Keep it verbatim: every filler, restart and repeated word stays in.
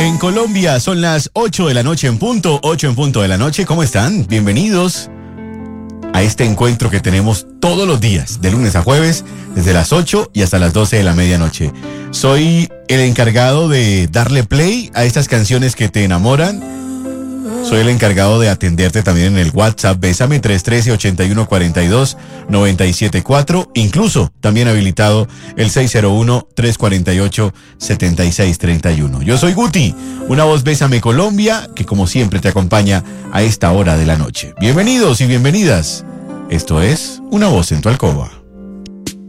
En Colombia son las ocho de la noche en punto, ocho en punto de la noche. ¿Cómo están? Bienvenidos a este encuentro que tenemos todos los días, de lunes a jueves, desde las ocho y hasta las doce de la medianoche. Soy el encargado de darle play a estas canciones que te enamoran. Soy el encargado de atenderte también en el WhatsApp. Bésame tres uno tres, ocho uno cuatro dos, nueve siete cuatro. Incluso también habilitado el seis cero uno, tres cuatro ocho, siete seis tres uno. Yo soy Guti, una voz Bésame Colombia, que como siempre te acompaña a esta hora de la noche. Bienvenidos y bienvenidas. Esto es Una Voz en tu Alcoba.